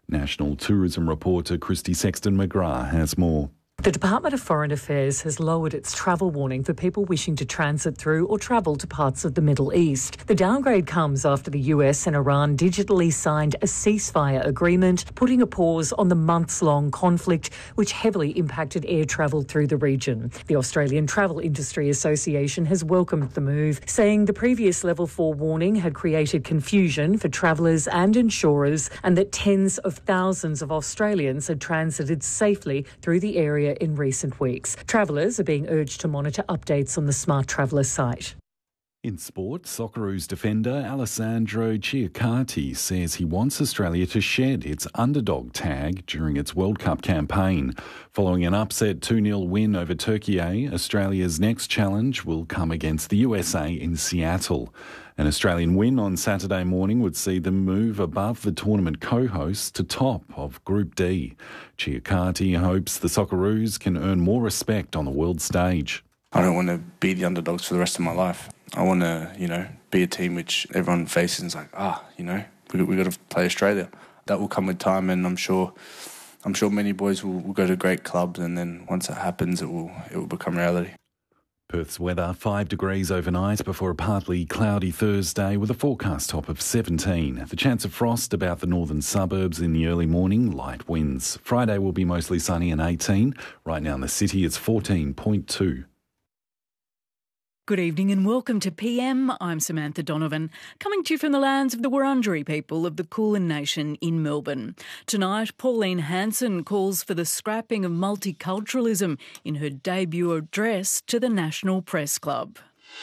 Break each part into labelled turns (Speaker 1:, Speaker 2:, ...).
Speaker 1: National Tourism reporter Christy Sexton-McGrath has more.
Speaker 2: The Department of Foreign Affairs has lowered its travel warning for people wishing to transit through or travel to parts of the Middle East. The downgrade comes after the US and Iran digitally signed a ceasefire agreement, putting a pause on the months-long conflict, which heavily impacted air travel through the region. The Australian Travel Industry Association has welcomed the move, saying the previous Level 4 warning had created confusion for travellers and insurers, and that tens of thousands of Australians had transited safely through the area in recent weeks. Travellers are being urged to monitor updates on the Smart Traveller site.
Speaker 1: In sport, Socceroos defender Alessandro Ciaccardi says he wants Australia to shed its underdog tag during its World Cup campaign. Following an upset 2-0 win over Turkey, Australia's next challenge will come against the USA in Seattle. An Australian win on Saturday morning would see them move above the tournament co-hosts to top of Group D. Ciaccardi hopes the Socceroos can earn more respect on the world stage.
Speaker 3: I don't want to be the underdogs for the rest of my life. I want to, be a team which everyone faces and is like, we got to play Australia. That will come with time, and I'm sure many boys will go to great clubs, and then once that happens, it will become reality.
Speaker 1: Perth's weather, 5 degrees overnight before a partly cloudy Thursday with a forecast top of 17. The chance of frost about the northern suburbs in the early morning, light winds. Friday will be mostly sunny and 18. Right now in the city it's 14.2.
Speaker 4: Good evening and welcome to PM. I'm Samantha Donovan, coming to you from the lands of the Wurundjeri people of the Kulin Nation in Melbourne. Tonight, Pauline Hanson calls for the scrapping of multiculturalism in her debut address to the National Press Club.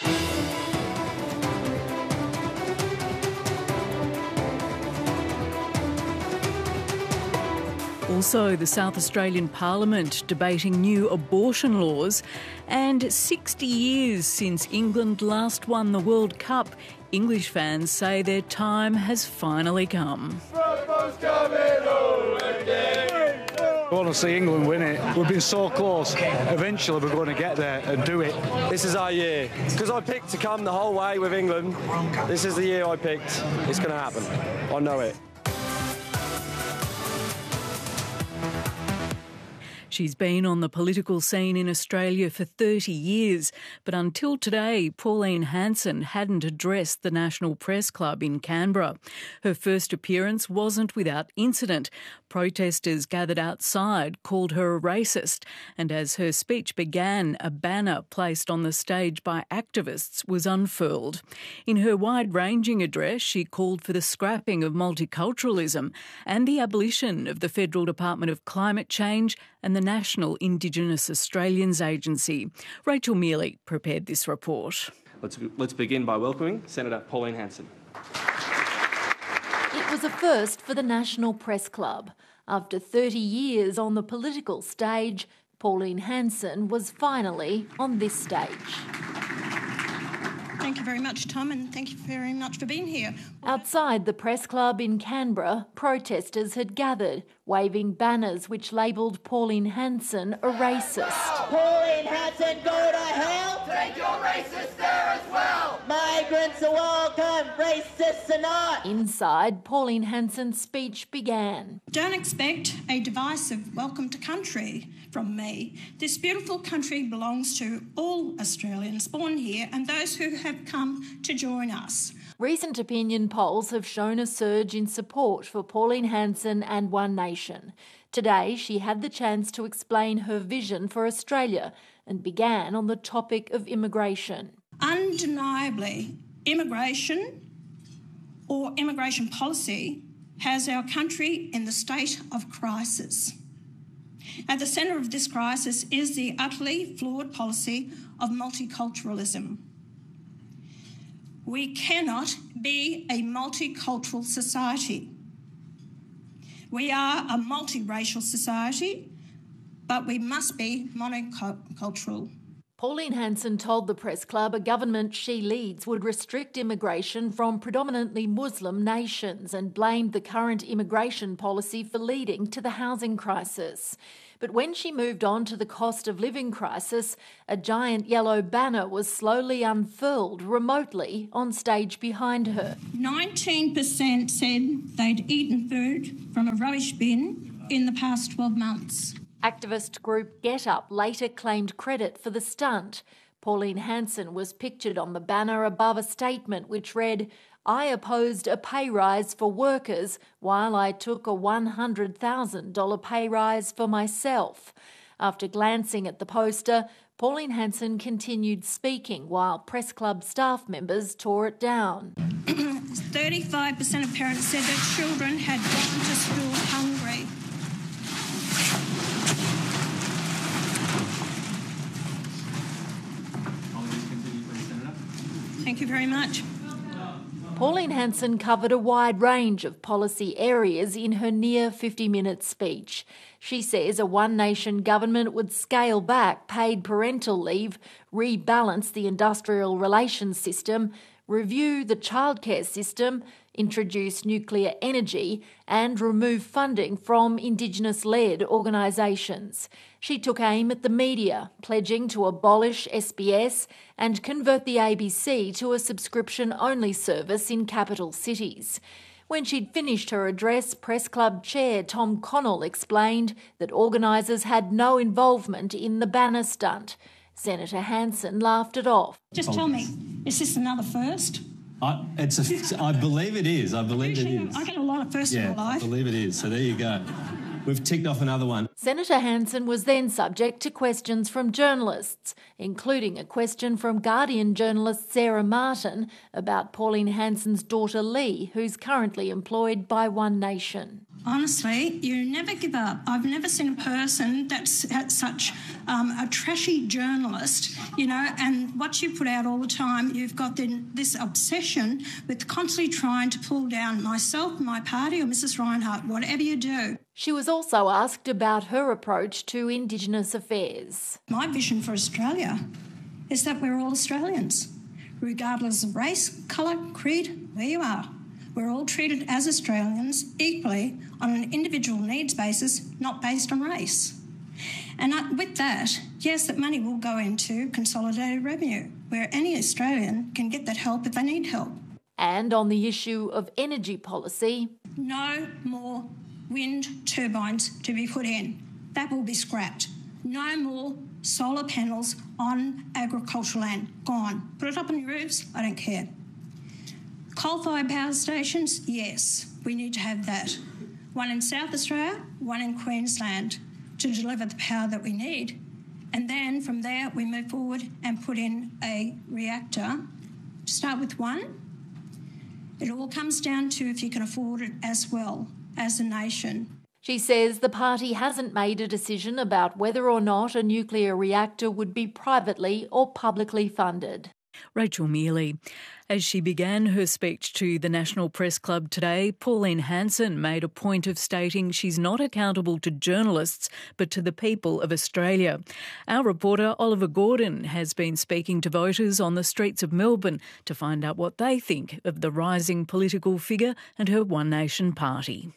Speaker 4: Also, the South Australian Parliament debating new abortion laws, and 60 years since England last won the World Cup, English fans say their time has finally come.
Speaker 5: I want to see England win it. We've been so close. Eventually we're going to get there and do it.
Speaker 6: This is our year. Because I picked to come the whole way with England. This is the year I picked. It's going to happen. I know it.
Speaker 4: She's been on the political scene in Australia for 30 years, but until today, Pauline Hanson hadn't addressed the National Press Club in Canberra. Her first appearance wasn't without incident. Protesters gathered outside called her a racist, and as her speech began, a banner placed on the stage by activists was unfurled. In her wide-ranging address, she called for the scrapping of multiculturalism and the abolition of the Federal Department of Climate Change and the National Indigenous Australians Agency. Rachel Mealy prepared this report.
Speaker 7: Let's begin by welcoming Senator Pauline Hanson.
Speaker 8: It was a first for the National Press Club. After 30 years on the political stage, Pauline Hanson was finally on this stage.
Speaker 9: Thank you very much, Tom, and thank you very much for being here.
Speaker 8: Outside the Press Club in Canberra, protesters had gathered, waving banners which labelled Pauline Hanson a racist.
Speaker 10: Pauline Hanson, go to hell! Take your racist there as well! Migrants are welcome, racists are not!
Speaker 8: Inside, Pauline Hanson's speech began.
Speaker 9: Don't expect a divisive welcome to country from me. This beautiful country belongs to all Australians born here and those who have come to join us.
Speaker 8: Recent opinion polls have shown a surge in support for Pauline Hanson and One Nation. Today, she had the chance to explain her vision for Australia and began on the topic of immigration.
Speaker 9: Undeniably, immigration or immigration policy has our country in the state of crisis. At the centre of this crisis is the utterly flawed policy of multiculturalism. We cannot be a multicultural society. We are a multiracial society, but we must be monocultural.
Speaker 8: Pauline Hanson told the Press Club a government she leads would restrict immigration from predominantly Muslim nations and blamed the current immigration policy for leading to the housing crisis. But when she moved on to the cost of living crisis, a giant yellow banner was slowly unfurled remotely on stage behind her.
Speaker 9: 19% said they'd eaten food from a rubbish bin in the past 12 months.
Speaker 8: Activist group Get Up later claimed credit for the stunt. Pauline Hanson was pictured on the banner above a statement which read, "I opposed a pay rise for workers while I took a $100,000 pay rise for myself." After glancing at the poster, Pauline Hanson continued speaking while Press Club staff members tore it down.
Speaker 9: 35% of parents said their children had gone to school hungry. Thank you very much.
Speaker 8: Pauline Hanson covered a wide range of policy areas in her near 50-minute speech. She says a one-nation government would scale back paid parental leave, rebalance the industrial relations system, review the childcare system, introduce nuclear energy and remove funding from Indigenous-led organisations. She took aim at the media, pledging to abolish SBS and convert the ABC to a subscription-only service in capital cities. When she'd finished her address, Press Club Chair Tom Connell explained that organisers had no involvement in the banner stunt. Senator Hanson laughed it off.
Speaker 9: Just tell me, is this another first?
Speaker 11: I believe it is. I believe it is.
Speaker 9: I get a lot of firsts in my life.
Speaker 11: I believe it is. So there you go. We've ticked off another one.
Speaker 8: Senator Hanson was then subject to questions from journalists, including a question from Guardian journalist Sarah Martin about Pauline Hanson's daughter Lee, who's currently employed by One Nation.
Speaker 9: Honestly, you never give up. I've never seen a person that's such a trashy journalist, you know, and what you put out all the time, you've got this obsession with constantly trying to pull down myself, my party or Mrs Reinhardt, whatever you do.
Speaker 8: She was also asked about her approach to Indigenous affairs.
Speaker 9: My vision for Australia is that we're all Australians, regardless of race, colour, creed, where you are. We're all treated as Australians equally on an individual needs basis, not based on race. And with that, yes, that money will go into consolidated revenue, where any Australian can get that help if they need help.
Speaker 8: And on the issue of energy policy,
Speaker 9: no more wind turbines to be put in. That will be scrapped. No more solar panels on agricultural land. Gone. Put it up on your roofs, I don't care. Coal-fired power stations, yes, we need to have that. One in South Australia, one in Queensland to deliver the power that we need. And then from there we move forward and put in a reactor. To start with one, it all comes down to if you can afford it as well as a nation.
Speaker 8: She says the party hasn't made a decision about whether or not a nuclear reactor would be privately or publicly funded.
Speaker 4: Rachel Mealy. As she began her speech to the National Press Club today, Pauline Hanson made a point of stating she's not accountable to journalists but to the people of Australia. Our reporter Oliver Gordon has been speaking to voters on the streets of Melbourne to find out what they think of the rising political figure and her One Nation party.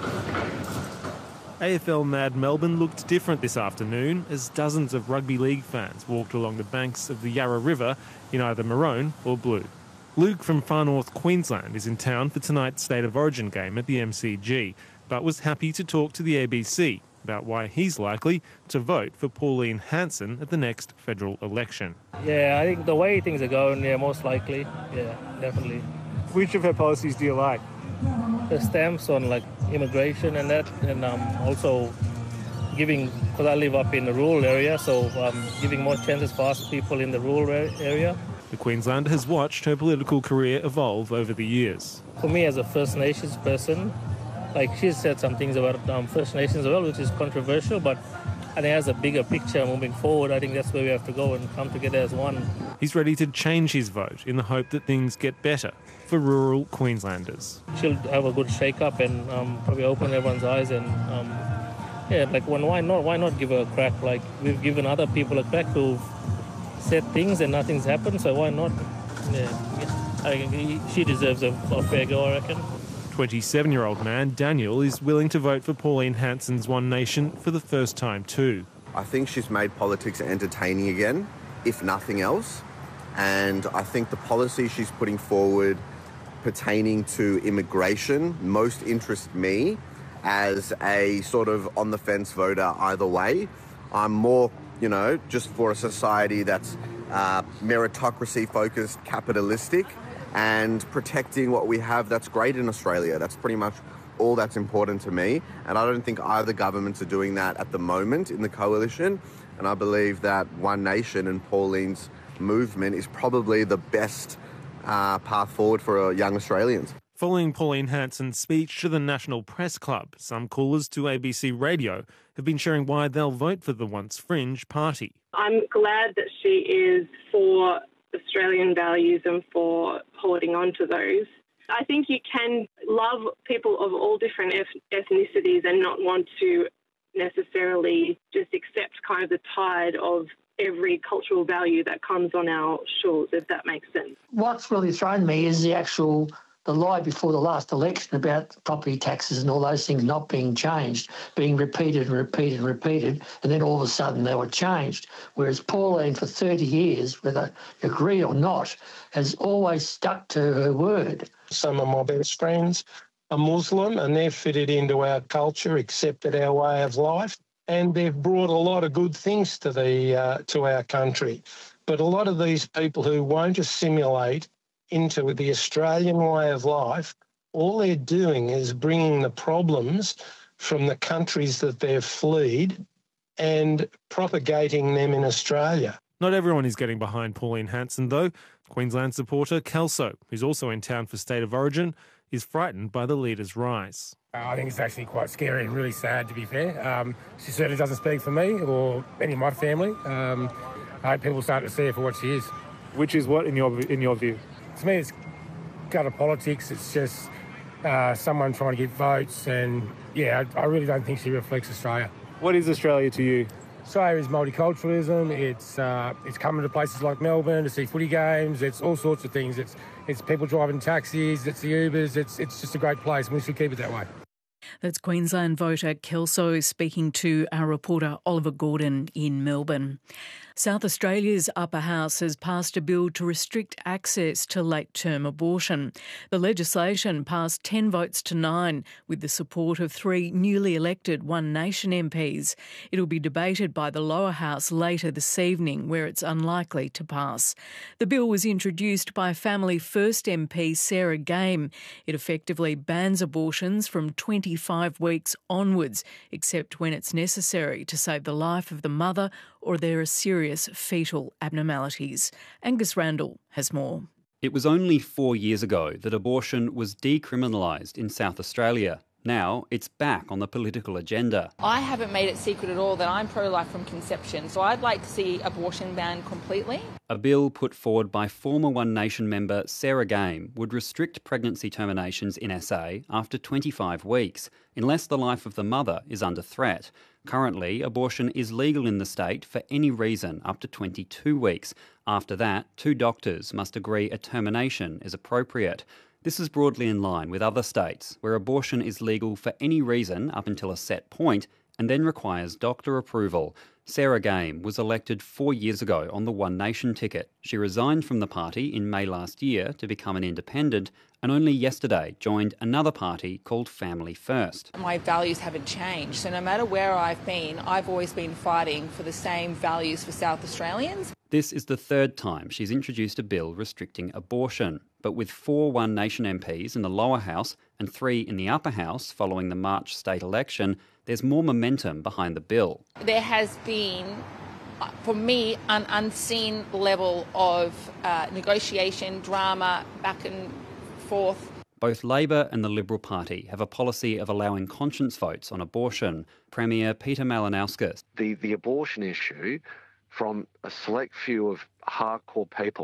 Speaker 12: AFL Mad Melbourne looked different this afternoon as dozens of rugby league fans walked along the banks of the Yarra River in either maroon or blue. Luke from far north Queensland is in town for tonight's State of Origin game at the MCG, but was happy to talk to the ABC about why he's likely to vote for Pauline Hanson at the next federal election.
Speaker 13: Yeah, I think the way things are going, most likely. Yeah, definitely.
Speaker 12: Which of her policies do you like?
Speaker 13: The stamps on immigration and that, and also giving, because I live up in the rural area, so giving more chances for us people in the rural area.
Speaker 12: The Queenslander has watched her political career evolve over the years.
Speaker 13: For me as a First Nations person, she's said some things about First Nations as well, which is controversial, but I think as a bigger picture moving forward, I think that's where we have to go and come together as one.
Speaker 12: He's ready to change his vote in the hope that things get better for rural Queenslanders.
Speaker 13: She'll have a good shake-up and probably open everyone's eyes and, why not give her a crack? We've given other people a crack who've said things and nothing's happened, so why not? She deserves a fair go, I reckon.
Speaker 12: 27-year-old man Daniel is willing to vote for Pauline Hanson's One Nation for the first time too.
Speaker 14: I think she's made politics entertaining again, if nothing else. And I think the policy she's putting forward pertaining to immigration most interests me as a sort of on-the-fence voter either way. I'm more, just for a society that's meritocracy-focused, capitalistic, and protecting what we have that's great in Australia. That's pretty much all that's important to me. And I don't think either governments are doing that at the moment in the coalition. And I believe that One Nation and Pauline's movement is probably the best path forward for young Australians.
Speaker 12: Following Pauline Hanson's speech to the National Press Club, some callers to ABC Radio have been sharing why they'll vote for the once fringe party.
Speaker 15: I'm glad that she is for Australian values and for holding on to those. I think you can love people of all different ethnicities and not want to necessarily just accept kind of the tide of every cultural value that comes on our shores, if that makes sense.
Speaker 16: What's really thrown me is the lie before the last election about property taxes and all those things not being changed, being repeated and repeated and repeated, and then all of a sudden they were changed. Whereas Pauline, for 30 years, whether you agree or not, has always stuck to her word.
Speaker 17: Some of my best friends are Muslim and they've fitted into our culture, accepted our way of life, and they've brought a lot of good things to our country. But a lot of these people who won't assimilate into the Australian way of life, all they're doing is bringing the problems from the countries that they've fled and propagating them in Australia.
Speaker 12: Not everyone is getting behind Pauline Hanson, though. Queensland supporter Kelso, who's also in town for State of Origin, is frightened by the leader's rise.
Speaker 18: I think it's actually quite scary and really sad, to be fair. She certainly doesn't speak for me or any of my family. I hope people start to see her for what she is.
Speaker 12: Which is what, in your view?
Speaker 18: To me, it's gutter politics. It's just someone trying to get votes. And, I really don't think she reflects Australia.
Speaker 12: What is Australia to you?
Speaker 18: Australia is multiculturalism. It's coming to places like Melbourne to see footy games. It's all sorts of things. It's people driving taxis. It's the Ubers. It's just a great place, and we should keep it that way.
Speaker 4: That's Queensland voter Kelso speaking to our reporter Oliver Gordon in Melbourne. South Australia's upper house has passed a bill to restrict access to late-term abortion. The legislation passed 10 votes to 9 with the support of 3 newly elected One Nation MPs. It'll be debated by the lower house later this evening, where it's unlikely to pass. The bill was introduced by Family First MP Sarah Game. It effectively bans abortions from 25 weeks onwards, except when it's necessary to save the life of the mother or there are serious fetal abnormalities. Angus Randall has more.
Speaker 19: It was only 4 years ago that abortion was decriminalised in South Australia. Now it's back on the political agenda.
Speaker 20: I haven't made it secret at all that I'm pro-life from conception, so I'd like to see abortion banned completely.
Speaker 19: A bill put forward by former One Nation member Sarah Game would restrict pregnancy terminations in SA after 25 weeks, unless the life of the mother is under threat. Currently, abortion is legal in the state for any reason up to 22 weeks. After that, 2 doctors must agree a termination is appropriate. This is broadly in line with other states, where abortion is legal for any reason up until a set point and then requires doctor approval. Sarah Game was elected 4 years ago on the One Nation ticket. She resigned from the party in May last year to become an independent and only yesterday joined another party called Family First.
Speaker 20: My values haven't changed, so no matter where I've been, I've always been fighting for the same values for South Australians.
Speaker 19: This is the 3rd time she's introduced a bill restricting abortion. But with 4 One Nation MPs in the lower house and 3 in the upper house following the March state election, there's more momentum behind the bill.
Speaker 20: There has been, for me, an unseen level of negotiation, drama, back and forth.
Speaker 19: Both Labor and the Liberal Party have a policy of allowing conscience votes on abortion. Premier Peter Malinauskas.
Speaker 21: The abortion issue, from a select few of hardcore people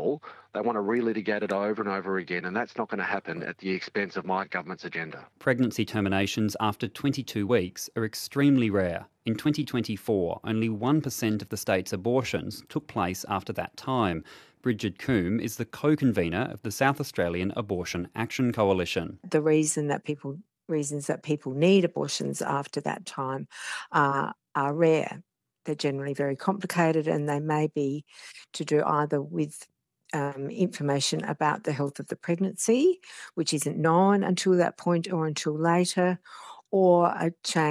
Speaker 21: They want to relitigate it over and over again, and that's not going to happen at the expense of my government's agenda.
Speaker 19: Pregnancy terminations after 22 weeks are extremely rare. In 2024, only 1% of the state's abortions took place after that time. Bridget Coombe is the co-convener of the South Australian Abortion Action Coalition.
Speaker 22: The reasons that people need abortions after that time are rare. They're generally very complicated, and they may be to do either with information about the health of the pregnancy, which isn't known until that point or until later, or a change